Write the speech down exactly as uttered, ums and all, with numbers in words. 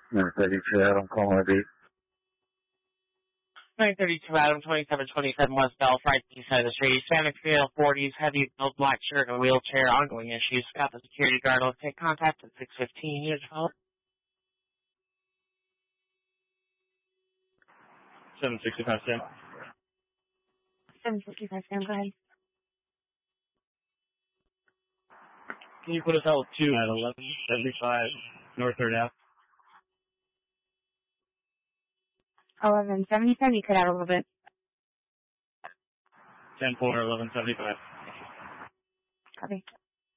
nine thirty-two Adam, call I D. nine thirty-two Adam, twenty-seven twenty-seven West Bell, right side of the street. Santa Fe forties, heavy build, black shirt, and wheelchair, ongoing issues. Got the security guard. Will take contact at six fifteen. Unit twelve. seven sixty-five, Sam. seven sixty-five, Sam, go ahead. Can you put us out with two at eleven seventy-five North third Ave? eleven seventy-five, you cut out a little bit. ten four, eleven seventy-five. Copy.